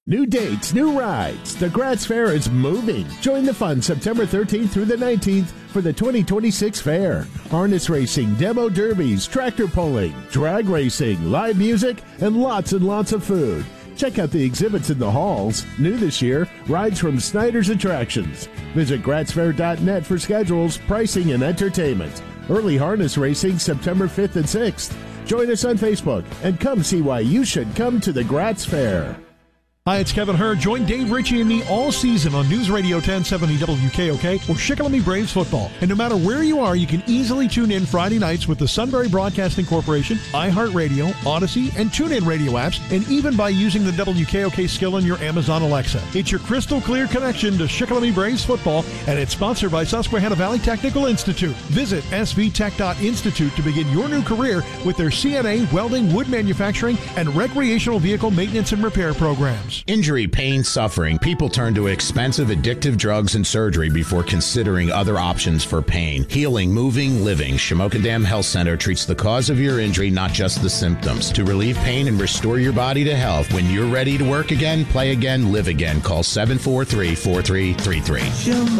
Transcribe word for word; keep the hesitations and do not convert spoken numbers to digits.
New dates, new rides. The Gratz Fair is moving. Join the fun September thirteenth through the nineteenth for the twenty twenty-six fair. Harness racing, demo derbies, tractor pulling, drag racing, live music, and lots and lots of food. Check out the exhibits in the halls. New this year, rides from Snyder's Attractions. Visit gratz fair dot net for schedules, pricing, and entertainment. Early harness racing September fifth and sixth. Join us on Facebook and come see why you should come to the Gratz Fair. Hi, it's Kevin Hurd. Join Dave Ritchie and me all season on News Radio ten seventy W K O K or Shikellamy Braves football. And no matter where you are, you can easily tune in Friday nights with the Sunbury Broadcasting Corporation, iHeartRadio, Odyssey, and TuneIn radio apps, and even by using the W K O K skill in your Amazon Alexa. It's your crystal clear connection to Shikellamy Braves football, and it's sponsored by Susquehanna Valley Technical Institute. Visit s v tech dot institute to begin your new career with their C N A, welding, wood manufacturing, and recreational vehicle maintenance and repair programs. Injury, pain, suffering. People turn to expensive, addictive drugs and surgery before considering other options for pain. Healing, moving, living. Shamokin Dam Health Center treats the cause of your injury, not just the symptoms. To relieve pain and restore your body to health. When you're ready to work again, play again, live again, call seven four three, four three three three.